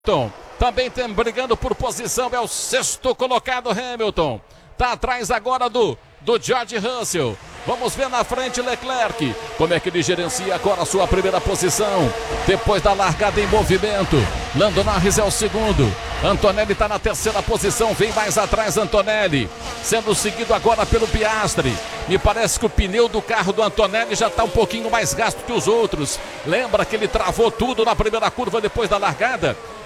Também tem brigando por posição, é o sexto colocado Hamilton. Tá atrás agora do George Russell. Vamos ver na frente Leclerc. Como é que ele gerencia agora a sua primeira posição? Depois da largada em movimento. Lando Norris é o segundo. Antonelli está na terceira posição. Vem mais atrás Antonelli. Sendo seguido agora pelo Piastri. Me parece que o pneu do carro do Antonelli já está um pouquinho mais gasto que os outros. Lembra que ele travou tudo na primeira curva depois da largada?